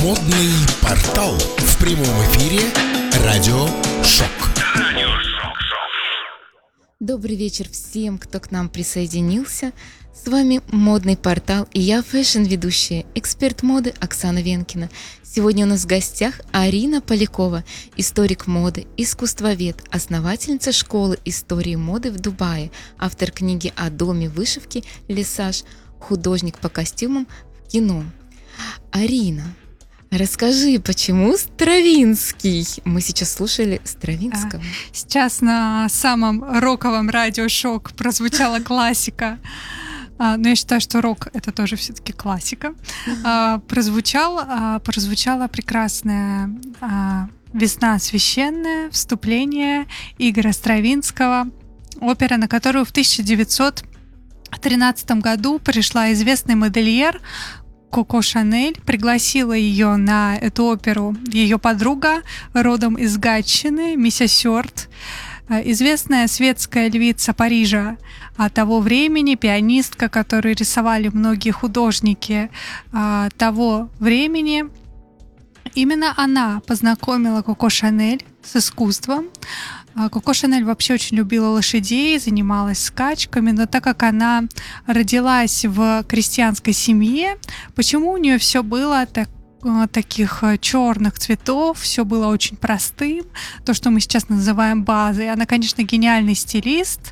Модный портал. В прямом эфире Радио Шок. Добрый вечер всем, кто к нам присоединился. С вами Модный портал и я, фэшн-ведущая, эксперт моды Оксана Венкина. Сегодня у нас в гостях Арина Полякова, историк моды, искусствовед, основательница школы истории моды в Дубае, автор книги о доме вышивки «Лесаж», художник по костюмам в кино. Арина, расскажи, почему Стравинский? Мы сейчас слушали Стравинского. Сейчас на самом роковом радио Шок прозвучала классика. Но я считаю, что рок — это тоже все-таки классика. Прозвучала прекрасная «Весна священная», вступление Игоря Стравинского, опера, на которую в 1913 году пришла известный модельер Коко Шанель. Пригласила ее на эту оперу ее подруга, родом из Гатчины, Мися Сёрт, известная светская львица Парижа того времени, пианистка, которую рисовали многие художники того времени. Именно она познакомила Коко Шанель с искусством. Коко Шанель вообще очень любила лошадей, занималась скачками, но так как она родилась в крестьянской семье, почему у нее все было таких черных цветов, все было очень простым, то, что мы сейчас называем базой. Она, конечно, гениальный стилист,